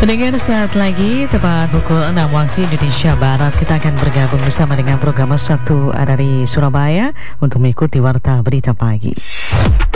Pendengar, saat lagi tepat pukul 6 waktu Indonesia Barat, kita akan bergabung bersama dengan program Satu dari Surabaya untuk mengikuti Warta Berita Pagi.